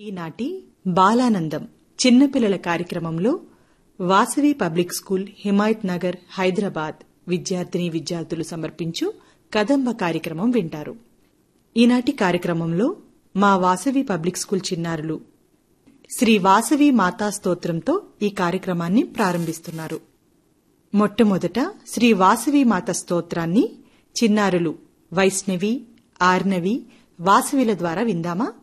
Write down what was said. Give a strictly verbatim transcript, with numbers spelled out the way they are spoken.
ఈనాటి బాలానందం చిన్నపిల్లల కార్యక్రమంలో వాసవి పబ్లిక్ స్కూల్ హిమాయత్ నగర్ హైదరాబాద్ విద్యార్థిని విద్యార్థులు సమర్పించు కదంబ కార్యక్రమం వింటారు. ఈనాటి కార్యక్రమంలో మా వాసవి పబ్లిక్ స్కూల్ చిన్నారులు శ్రీ వాసవి మాతా స్తోత్రంతో ఈ కార్యక్రమాన్ని ప్రారంభిస్తున్నారు. మొట్టమొదట శ్రీ వాసవి మాత స్తోత్రాన్ని చిన్నారులు వైష్ణవి, ఆర్నవి, వాసవిల ద్వారా విందామా?